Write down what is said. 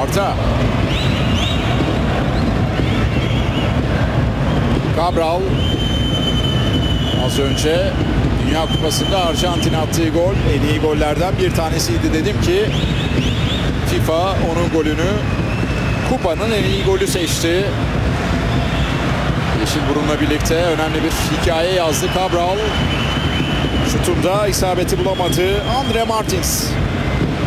Arda. Cabral. Az önce Dünya Kupası'nda Arjantin attığı gol en iyi gollerden bir tanesiydi. Dedim ki FIFA onun golünü kupanın en iyi golü seçti. Yeşilburun'la birlikte önemli bir hikaye yazdı Cabral. Şutunda isabeti bulamadı Andre Martins.